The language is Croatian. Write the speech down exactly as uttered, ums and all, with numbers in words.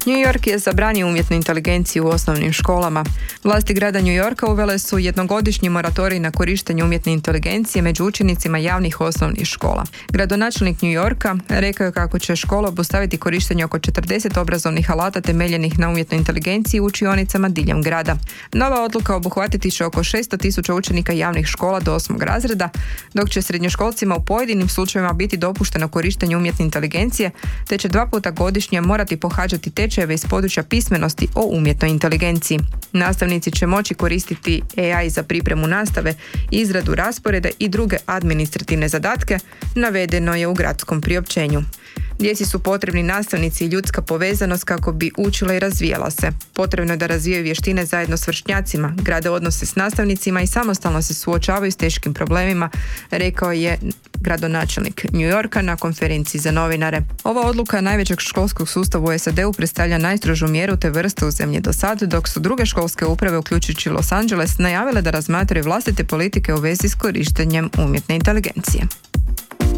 New York je zabranio umjetnu inteligenciju u osnovnim školama. Vlasti grada New Yorka uvele su jednogodišnji moratorij na korištenje umjetne inteligencije među učenicima javnih osnovnih škola. Gradonačelnik New Yorka rekao je kako će škola obustaviti korištenje oko četrdeset obrazovnih alata temeljenih na umjetnoj inteligenciji u učionicama diljem grada. Nova odluka obuhvatiti će oko šesto tisuća učenika javnih škola do osmog razreda, dok će srednjoškolcima u pojedinim slučajevima biti dopušteno korištenje umjetne inteligencije, te će dva puta godišnje morati pohađati tečajeve iz područja pismenosti o umjetnoj inteligenciji. Nastavnici će moći koristiti A I za pripremu nastave, izradu rasporeda i druge administrativne zadatke, navedeno je u gradskom priopćenju. Djeci su potrebni nastavnici i ljudska povezanost kako bi učila i razvijala se. Potrebno je da razvijaju vještine zajedno s vršnjacima, grade odnose s nastavnicima i samostalno se suočavaju s teškim problemima, rekao je gradonačelnik New Yorka na konferenciji za novinare. Ova odluka najvećeg školskog sustava u S A D-u predstavlja najstrožu mjeru te vrste u zemlji do sad, dok su druge školske uprave, uključujući Los Angeles, najavile da razmatraju vlastite politike u vezi s korištenjem umjetne inteligencije.